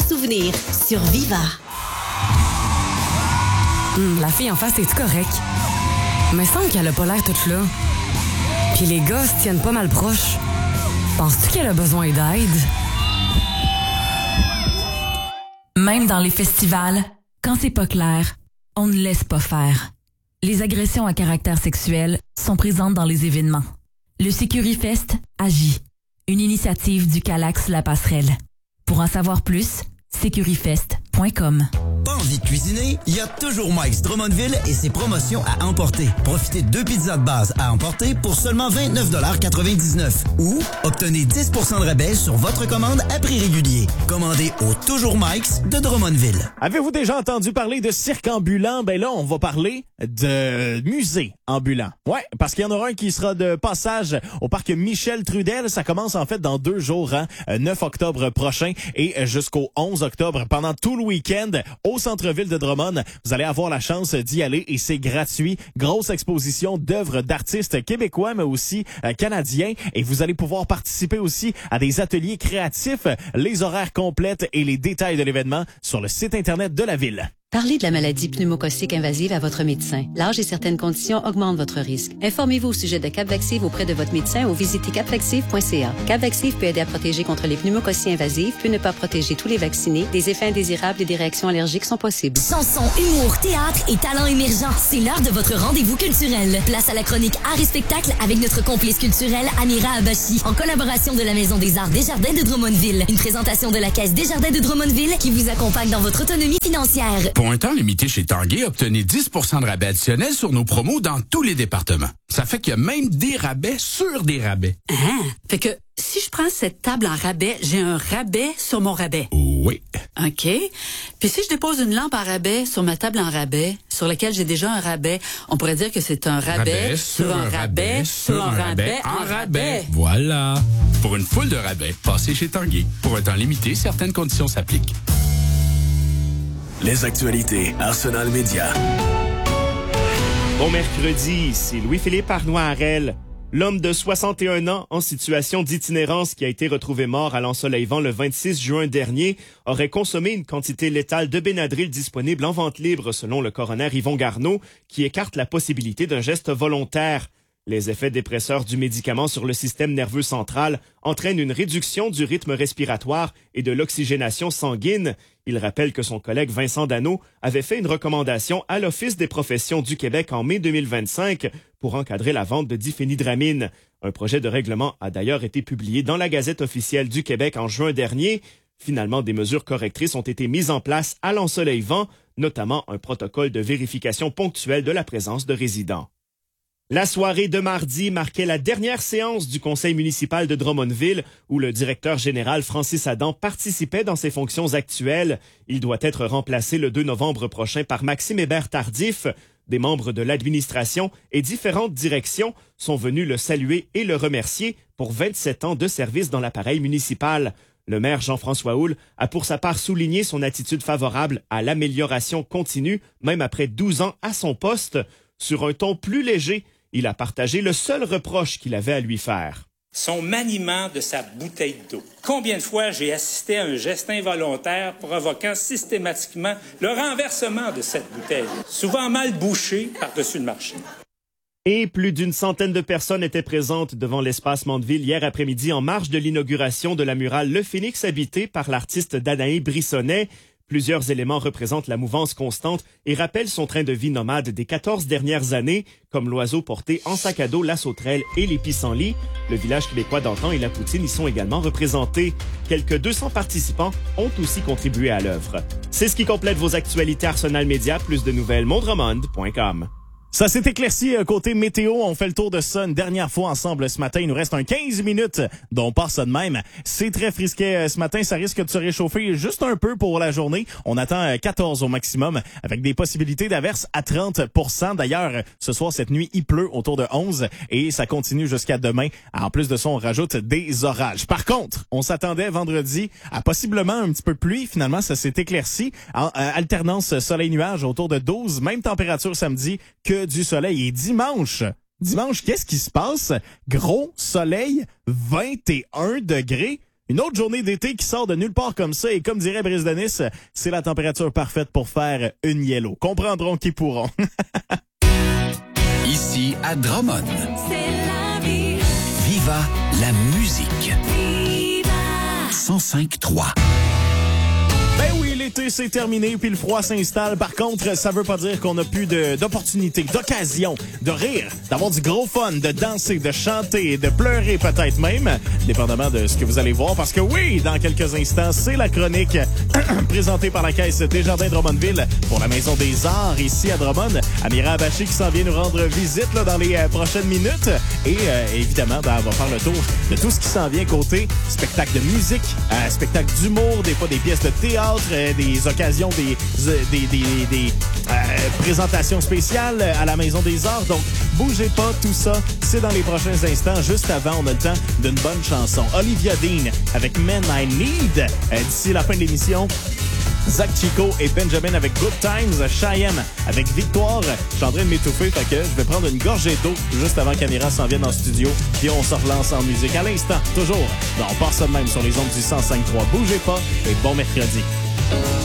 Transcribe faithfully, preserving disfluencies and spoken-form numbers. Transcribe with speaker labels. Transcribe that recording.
Speaker 1: souvenirs sur Viva.
Speaker 2: Hum, la fille en face, est-tu correcte? Mais semble qu'elle a pas l'air toute là. Puis les gars se tiennent pas mal proches. Penses-tu qu'elle a besoin d'aide?
Speaker 3: Même dans les festivals, quand c'est pas clair, on ne laisse pas faire. Les agressions à caractère sexuel sont présentes dans les événements. Le SecuriFest agit. Une initiative du Calax La Passerelle. Pour en savoir plus, securifest point com.
Speaker 4: Pas envie de cuisiner? Il y a toujours Mike's Drummondville et ses promotions à emporter. Profitez de deux pizzas de base à emporter pour seulement vingt-neuf quatre-vingt-dix-neuf ou obtenez dix pour cent de rabais sur votre commande à prix régulier. Commandez au Toujours Mike's de Drummondville.
Speaker 5: Avez-vous déjà entendu parler de cirque ambulant? Ben là, on va parler de musée ambulant. Ouais, parce qu'il y en aura un qui sera de passage au parc Michel Trudel. Ça commence en fait dans deux jours, hein, neuf octobre prochain et jusqu'au onze octobre, pendant tout le week-end au centre-ville de Drummond. Vous allez avoir la chance d'y aller et c'est gratuit. Grosse exposition d'œuvres d'artistes québécois, mais aussi euh, canadiens. Et vous allez pouvoir participer aussi à des ateliers créatifs. Les horaires complètes et les détails de l'événement sur le site Internet de la ville.
Speaker 6: Parlez de la maladie pneumococcique invasive à votre médecin. L'âge et certaines conditions augmentent votre risque. Informez-vous au sujet de Capvaxive auprès de votre médecin ou visitez capvaxive point c a. Capvaxive peut aider à protéger contre les pneumococcies invasives, peut ne pas protéger tous les vaccinés. Des effets indésirables et des réactions allergiques sont possibles.
Speaker 1: Chansons, humour, théâtre et talents émergents. C'est l'heure de votre rendez-vous culturel. Place à la chronique Art et spectacle avec notre complice culturel Amira Abachi, en collaboration de la Maison des Arts Desjardins de Drummondville. Une présentation de la Caisse Desjardins de Drummondville qui vous accompagne dans votre autonomie financière.
Speaker 7: Pour un temps limité chez Tanguay, obtenez dix pour cent de rabais additionnel sur nos promos dans tous les départements. Ça fait qu'il y a même des rabais sur des rabais.
Speaker 8: Ah, fait que si je prends cette table en rabais, j'ai un rabais sur mon rabais.
Speaker 7: Oui.
Speaker 8: OK. Puis si je dépose une lampe en rabais sur ma table en rabais, sur laquelle j'ai déjà un rabais, on pourrait dire que c'est un rabais,
Speaker 7: rabais
Speaker 8: sur, sur un rabais, rabais sur un rabais, rabais en rabais. rabais.
Speaker 7: Voilà. Pour une foule de rabais, passez chez Tanguay. Pour un temps limité, certaines conditions s'appliquent.
Speaker 9: Les actualités Arsenal Média.
Speaker 10: Bon mercredi, c'est Louis-Philippe Arnois-Harel. L'homme de soixante et un ans en situation d'itinérance qui a été retrouvé mort à l'Ensoleillement le vingt-six juin dernier aurait consommé une quantité létale de Benadryl disponible en vente libre selon le coroner Yvon Garneau qui écarte la possibilité d'un geste volontaire. Les effets dépresseurs du médicament sur le système nerveux central entraînent une réduction du rythme respiratoire et de l'oxygénation sanguine. Il rappelle que son collègue Vincent Dano avait fait une recommandation à l'Office des professions du Québec en mai deux mille vingt-cinq pour encadrer la vente de diphénhydramine. Un projet de règlement a d'ailleurs été publié dans la Gazette officielle du Québec en juin dernier. Finalement, des mesures correctrices ont été mises en place à l'Ensoleillement, notamment un protocole de vérification ponctuelle de la présence de résidents. La soirée de mardi marquait la dernière séance du conseil municipal de Drummondville où le directeur général Francis Adam participait dans ses fonctions actuelles. Il doit être remplacé le deux novembre prochain par Maxime Hébert-Tardif. Des membres de l'administration et différentes directions sont venus le saluer et le remercier pour vingt-sept ans de service dans l'appareil municipal. Le maire Jean-François Houle a pour sa part souligné son attitude favorable à l'amélioration continue, même après douze ans à son poste. Sur un ton plus léger, il a partagé le seul reproche qu'il avait à lui faire.
Speaker 11: Son maniement de sa bouteille d'eau. Combien de fois j'ai assisté à un geste involontaire provoquant systématiquement le renversement de cette bouteille, souvent mal bouchée par-dessus le marché.
Speaker 10: Et plus d'une centaine de personnes étaient présentes devant l'espace Mandeville hier après-midi en marge de l'inauguration de la murale Le Phénix habité par l'artiste Danaé Brissonnet. Plusieurs éléments représentent la mouvance constante et rappellent son train de vie nomade des quatorze dernières années, comme l'oiseau porté en sac à dos, la sauterelle et les pissenlits. Le village québécois d'antan et la poutine y sont également représentés. Quelques deux cents participants ont aussi contribué à l'œuvre. C'est ce qui complète vos actualités Arsenal Média. Plus de nouvelles, mondremond point com.
Speaker 5: Ça s'est éclairci côté météo. On fait le tour de ça une dernière fois ensemble ce matin. Il nous reste un quinze minutes, dont on part ça de même. C'est très frisquet ce matin. Ça risque de se réchauffer juste un peu pour la journée. On attend quatorze au maximum, avec des possibilités d'averses à trente pour cent. D'ailleurs, ce soir, cette nuit, il pleut autour de onze et ça continue jusqu'à demain. En plus de ça, on rajoute des orages. Par contre, on s'attendait vendredi à possiblement un petit peu de pluie. Finalement, ça s'est éclairci. En, euh, alternance soleil-nuage autour de douze. Même température samedi que du soleil. Et dimanche, dimanche, qu'est-ce qui se passe? Gros soleil, vingt et un degrés. Une autre journée d'été qui sort de nulle part comme ça et comme dirait Brise de Nice, c'est la température parfaite pour faire une yellow. Comprendront qui pourront.
Speaker 7: Ici à Drummond.
Speaker 1: C'est la vie.
Speaker 7: Viva la musique.
Speaker 1: Viva.
Speaker 7: cent cinq trois.
Speaker 5: Ben oui, l'été c'est terminé puis le froid s'installe. Par contre, ça veut pas dire qu'on n'a plus de, d'opportunités, d'occasions, de rire, d'avoir du gros fun, de danser, de chanter, de pleurer peut-être même, dépendamment de ce que vous allez voir. Parce que oui, dans quelques instants, c'est la chronique présentée par la Caisse Desjardins Drummondville pour la Maison des Arts ici à Drummond. Amira Abachi qui s'en vient nous rendre visite là, dans les euh, prochaines minutes. Et euh, évidemment, ben, on va faire le tour de tout ce qui s'en vient côté spectacle de musique, euh, spectacle d'humour, des fois des pièces de théâtre, des occasions, des, des, des, des euh, présentations spéciales à la Maison des Arts. Donc, bougez pas, tout ça, c'est dans les prochains instants. Juste avant, on a le temps d'une bonne chanson. Olivia Dean avec Men I Need. Euh, d'ici la fin de l'émission, Zach Chico et Benjamin avec Good Times, Cheyenne avec Victoire. Je suis en train de m'étouffer, fait que je vais prendre une gorgée d'eau juste avant qu'Amira s'en vienne en studio, puis on se relance en musique à l'instant, toujours. Donc, on part ça de même sur les ondes du cent cinq trois. Bougez pas et bon mercredi.